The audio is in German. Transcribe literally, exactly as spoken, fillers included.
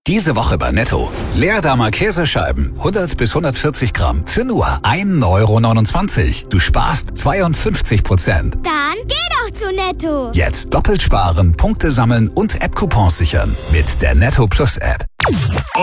Diese Woche bei Netto. Leerdammer Käsescheiben, hundert bis hundertvierzig Gramm, für nur ein Euro neunundzwanzig. Du sparst zweiundfünfzig Prozent. Dann geh doch zu Netto. Jetzt doppelt sparen, Punkte sammeln und App-Coupons sichern mit der Netto Plus App.